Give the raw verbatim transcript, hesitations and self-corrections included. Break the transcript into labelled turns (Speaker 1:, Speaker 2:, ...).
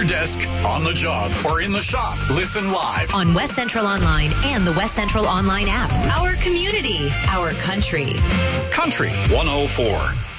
Speaker 1: your desk, on the job, or in the shop. Listen live
Speaker 2: on West Central Online and the West Central Online app. Our community, our country.
Speaker 1: Country one oh four.